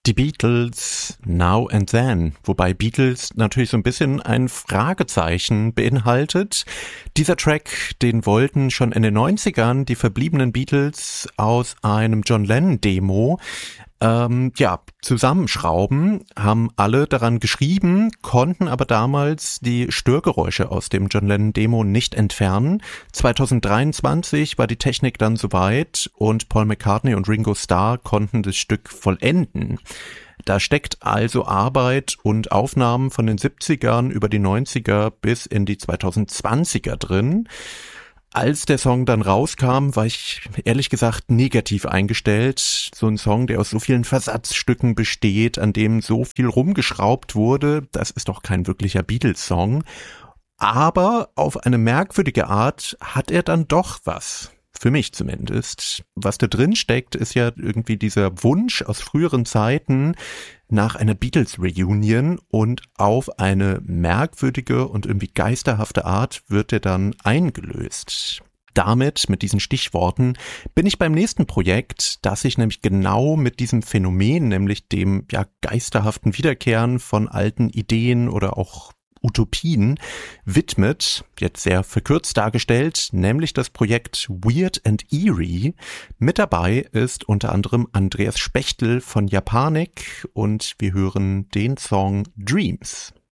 Die Beatles, Now and Then, wobei Beatles natürlich so ein bisschen ein Fragezeichen beinhaltet. Dieser Track, den wollten schon in den 90ern die verbliebenen Beatles aus einem John Lennon-Demo zusammenschrauben, haben alle daran geschrieben, konnten aber damals die Störgeräusche aus dem John Lennon-Demo nicht entfernen. 2023 war die Technik dann soweit und Paul McCartney und Ringo Starr konnten das Stück vollenden. Da steckt also Arbeit und Aufnahmen von den 70ern über die 90er bis in die 2020er drin. Als der Song dann rauskam, war ich ehrlich gesagt negativ eingestellt. So ein Song, der aus so vielen Versatzstücken besteht, an dem so viel rumgeschraubt wurde, das ist doch kein wirklicher Beatles-Song. Aber auf eine merkwürdige Art hat er dann doch was. Für mich zumindest. Was da drin steckt, ist ja irgendwie dieser Wunsch aus früheren Zeiten nach einer Beatles-Reunion und auf eine merkwürdige und irgendwie geisterhafte Art wird er dann eingelöst. Damit, mit diesen Stichworten, bin ich beim nächsten Projekt, das sich nämlich genau mit diesem Phänomen, nämlich dem geisterhaften Wiederkehren von alten Ideen oder auch Utopien widmet, jetzt sehr verkürzt dargestellt, nämlich das Projekt Weird and Eerie. Mit dabei ist unter anderem Andreas Spechtel von Japanik und wir hören den Song Dreams.